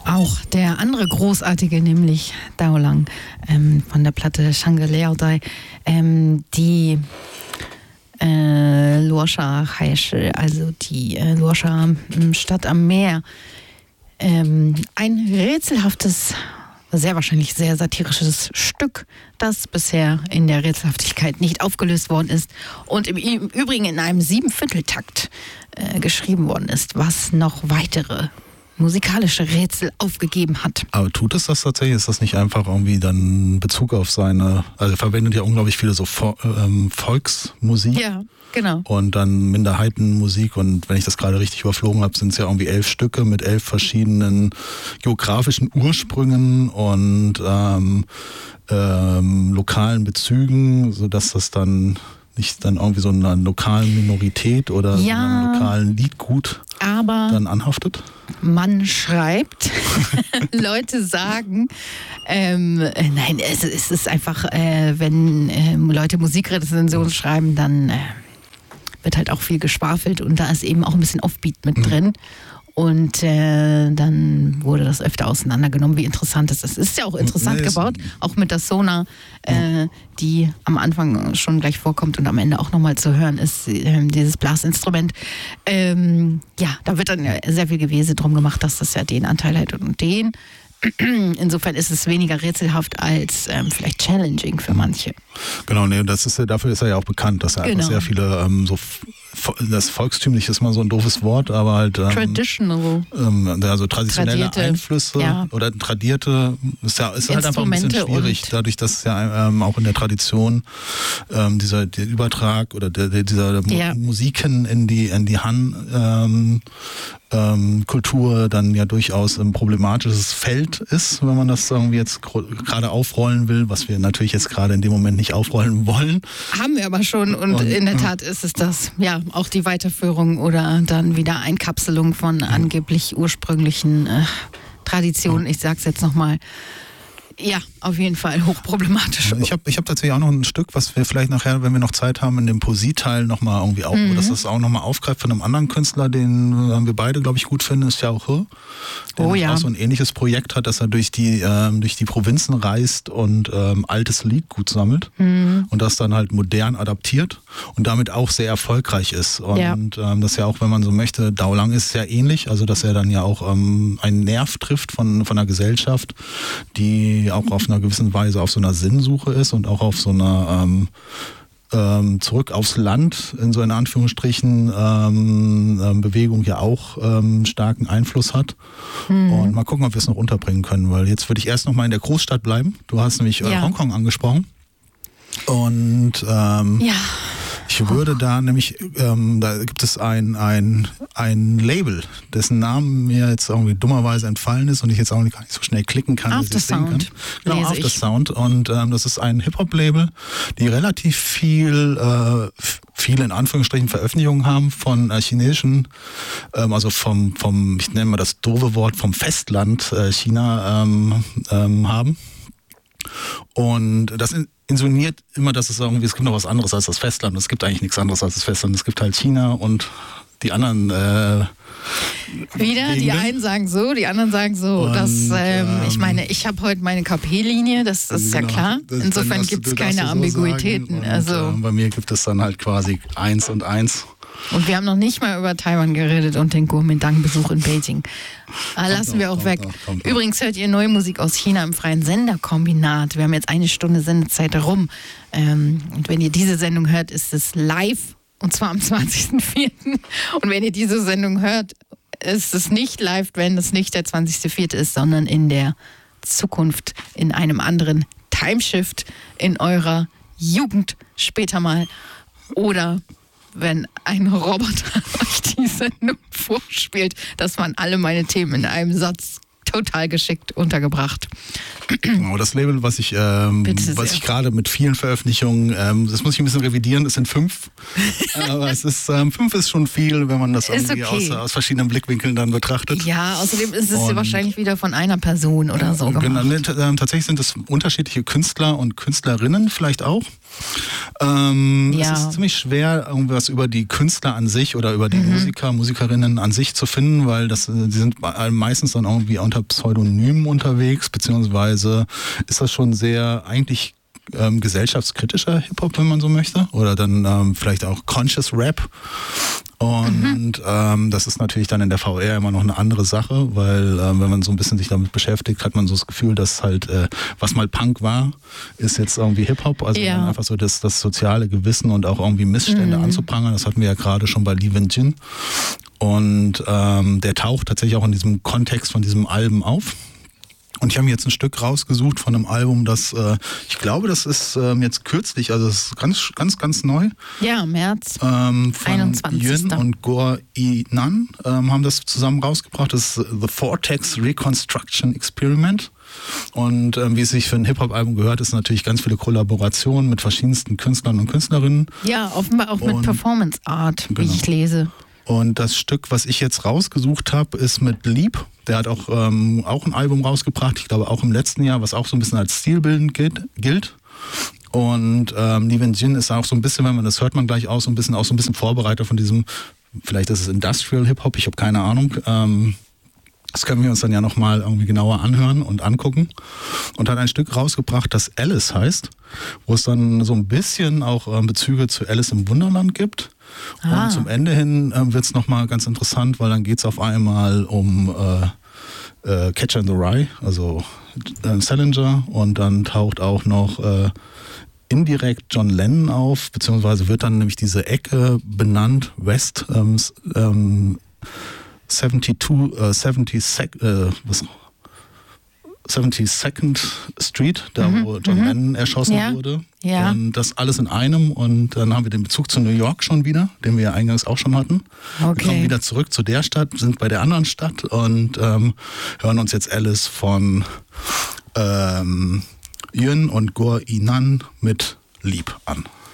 Auch der andere großartige, nämlich Dao Lang von der Platte Shangri-La, die Luosha Haishi, also die Luosha Stadt am Meer. Ein rätselhaftes, sehr wahrscheinlich sehr satirisches Stück, das bisher in der Rätselhaftigkeit nicht aufgelöst worden ist und im Übrigen in einem 7/4-Takt geschrieben worden ist, was noch weitere musikalische Rätsel aufgegeben hat. Aber tut es das tatsächlich? Ist das nicht einfach irgendwie dann Bezug auf seine, also er verwendet ja unglaublich viele so Volksmusik. Ja, genau. Und dann Minderheitenmusik, und wenn ich das gerade richtig überflogen habe, sind es ja irgendwie 11 Stücke mit 11 verschiedenen geografischen Ursprüngen und lokalen Bezügen, sodass das dann nicht dann irgendwie so einer lokalen Minorität oder so einem lokalen Liedgut dann anhaftet? Man schreibt, Leute sagen, nein, es ist einfach, wenn Leute Musikrezensionen schreiben, dann wird halt auch viel geschwafelt und da ist eben auch ein bisschen Offbeat mit drin. Und dann wurde das öfter auseinandergenommen, wie interessant es ist. Es ist ja auch interessant gebaut, auch mit der Sonar, die am Anfang schon gleich vorkommt und am Ende auch nochmal zu hören ist, dieses Blasinstrument. Da wird dann sehr viel Gewese drum gemacht, dass das ja den Anteil hat und den. Insofern ist es weniger rätselhaft als vielleicht challenging für manche. Genau, nee, dafür ist er ja auch bekannt, dass er einfach sehr viele das volkstümlich ist mal so ein doofes Wort, aber halt traditional. Also traditionelle Einflüsse oder tradierte, ist halt einfach ein bisschen schwierig, dadurch, dass ja auch in der Tradition der Übertrag oder dieser Musiken in die Han Kultur dann ja durchaus ein problematisches Feld ist, wenn man das irgendwie jetzt gerade aufrollen will, was wir natürlich jetzt gerade in dem Moment nicht aufrollen wollen. Haben wir aber schon und in der Tat ist es das, ja, auch die Weiterführung oder dann wieder Einkapselung von angeblich ursprünglichen Traditionen. Ich sag's jetzt nochmal. Ja, auf jeden Fall hochproblematisch. Ich hab tatsächlich auch noch ein Stück, was wir vielleicht nachher, wenn wir noch Zeit haben, in dem Poesie-Teil nochmal irgendwie auch, dass das auch nochmal aufgreift von einem anderen Künstler, den wir beide, glaube ich, gut finden, ist Xiao He. Der auch so ein ähnliches Projekt hat, dass er durch die Provinzen reist und altes Liedgut sammelt und das dann halt modern adaptiert und damit auch sehr erfolgreich ist. Und das ja auch, wenn man so möchte, Dao Lang ist sehr ähnlich, also dass er dann ja auch einen Nerv trifft von einer Gesellschaft, die auch auf einer gewissen Weise auf so einer Sinnsuche ist und auch auf so einer zurück aufs Land in so in Anführungsstrichen Bewegung ja auch starken Einfluss hat. Und mal gucken, ob wir es noch unterbringen können, weil jetzt würde ich erst noch mal in der Großstadt bleiben. Du hast nämlich Hongkong angesprochen. Und ich würde da nämlich, da gibt es ein Label, dessen Namen mir jetzt irgendwie dummerweise entfallen ist und ich jetzt auch gar nicht so schnell klicken kann. Aftersound. Genau, Aftersound. Und das ist ein Hip-Hop-Label, die relativ viele in Anführungsstrichen Veröffentlichungen haben von chinesischen, also vom, ich nenne mal das doofe Wort, vom Festland China haben. Und das insinuiert immer, dass es irgendwie, es gibt noch was anderes als das Festland. Es gibt eigentlich nichts anderes als das Festland. Es gibt halt China und die anderen die einen sagen so, die anderen sagen so. Und, ich meine, ich habe heute meine KP-Linie, das ist ja klar. Insofern gibt es keine Ambiguitäten. Und, bei mir gibt es dann halt quasi 1 und 1. Und wir haben noch nicht mal über Taiwan geredet und den Kuomintang-Besuch in Beijing. Lassen wir auch weg. Übrigens hört ihr neue Musik aus China im freien Senderkombinat. Wir haben jetzt 1 Stunde Sendezeit rum. Und wenn ihr diese Sendung hört, ist es live. Und zwar am 20.04. Und wenn ihr diese Sendung hört, ist es nicht live, wenn es nicht der 20.04. ist, sondern in der Zukunft, in einem anderen Timeshift in eurer Jugend später mal. Oder wenn ein Roboter euch die Sendung vorspielt. Das waren alle meine Themen in einem Satz. Total geschickt untergebracht. Genau, das Label, was ich gerade mit vielen Veröffentlichungen, das muss ich ein bisschen revidieren, es sind 5. Aber es ist 5 ist schon viel, wenn man das irgendwie aus verschiedenen Blickwinkeln dann betrachtet. Ja, außerdem ist es wahrscheinlich wieder von einer Person oder so gemacht. Tatsächlich sind es unterschiedliche Künstler und Künstlerinnen vielleicht auch. Es ist ziemlich schwer, irgendwas über die Künstler an sich oder über die Musikerinnen an sich zu finden, weil die sind meistens dann irgendwie unter Pseudonymen unterwegs, beziehungsweise ist das schon sehr eigentlich gesellschaftskritischer Hip-Hop, wenn man so möchte, oder dann vielleicht auch Conscious Rap. Und das ist natürlich dann in der VR immer noch eine andere Sache, weil wenn man so ein bisschen sich damit beschäftigt, hat man so das Gefühl, dass halt, was mal Punk war, ist jetzt irgendwie Hip-Hop, also einfach so das soziale Gewissen und auch irgendwie Missstände anzuprangern. Das hatten wir ja gerade schon bei Lee Win-Jin. Und der taucht tatsächlich auch in diesem Kontext von diesem Album auf. Und ich habe mir jetzt ein Stück rausgesucht von einem Album, das, ich glaube, das ist jetzt kürzlich, also das ist ganz neu. Ja, März von 21. Yuen und Goor Inan haben das zusammen rausgebracht. Das ist The Vortex Reconstruction Experiment. Und wie es sich für ein Hip-Hop-Album gehört, ist natürlich ganz viele Kollaborationen mit verschiedensten Künstlern und Künstlerinnen. Ja, offenbar auch mit Performance Art, wie ich lese. Und das Stück, was ich jetzt rausgesucht habe, ist mit Leap. Der hat auch ein Album rausgebracht, ich glaube auch im letzten Jahr, was auch so ein bisschen als stilbildend gilt. Und Lee Win-Jin ist auch so ein bisschen, wenn man das hört man gleich auch so ein bisschen Vorbereiter von diesem, vielleicht ist es Industrial Hip-Hop, ich habe keine Ahnung. Das können wir uns dann ja nochmal irgendwie genauer anhören und angucken. Und hat ein Stück rausgebracht, das Alice heißt, wo es dann so ein bisschen auch Bezüge zu Alice im Wunderland gibt. Und zum Ende hin wird es nochmal ganz interessant, weil dann geht es auf einmal um Catcher in the Rye, also Salinger, und dann taucht auch noch indirekt John Lennon auf, beziehungsweise wird dann nämlich diese Ecke benannt, West 72nd Street, da wo John Lennon erschossen wurde. Ja. Und das alles in einem, und dann haben wir den Bezug zu New York schon wieder, den wir ja eingangs auch schon hatten. Wir kommen wieder zurück zu der Stadt, sind bei der anderen Stadt und hören uns jetzt Alice von Yuen und Goor Inan mit Leap an.